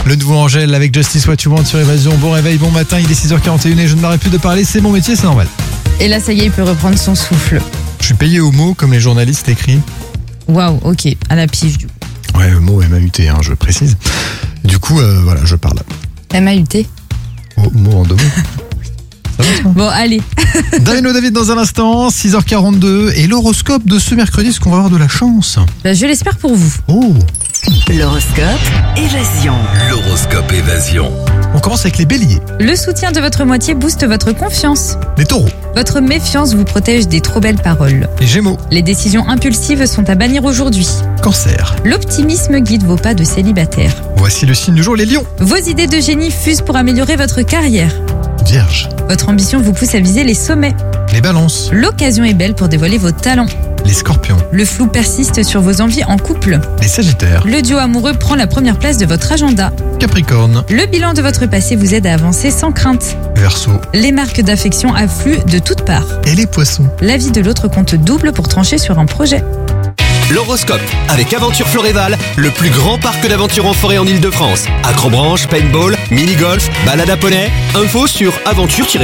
Le nouveau Angèle avec Justice What You Want sur Évasion. Bon réveil, bon matin, il est 6h41 et je ne m'arrête plus de parler, c'est mon métier, c'est normal. Et là, ça y est, il peut reprendre son souffle. Je suis payé au mot comme les journalistes écrits. Waouh, ok, à la pige du coup. Ouais, mot MAUT, je précise. Du coup, voilà, je parle. MAUT. Mot en deux mots. Ça va, toi ? Bon, allez. Darino David dans un instant, 6h42. Et l'horoscope de ce mercredi, est-ce qu'on va avoir de la chance ? Je l'espère pour vous. Oh ! L'horoscope Évasion. L'horoscope Évasion. On commence avec les béliers, Le soutien de votre moitié booste votre confiance. les taureaux, Votre méfiance vous protège des trop belles paroles. les gémeaux, Les décisions impulsives sont à bannir aujourd'hui. cancer. L'optimisme guide vos pas de célibataire. Voici le signe du jour, les lions, Vos idées de génie fusent pour améliorer votre carrière. vierge, Votre ambition vous pousse à viser les sommets. les balances, L'occasion est belle pour dévoiler vos talents. les scorpions, Le flou persiste sur vos envies en couple. les sagittaires, Le duo amoureux prend la première place de votre agenda. capricorne, Le bilan de votre passé vous aide à avancer sans crainte. verseau Les marques d'affection affluent de toutes parts. et les poissons. L'avis de l'autre compte double pour trancher sur un projet. L'horoscope avec Aventure Floréval, le plus grand parc d'aventure en forêt en Ile-de-France. Acrobranche, paintball, mini-golf, balade à poney. Info sur aventure-.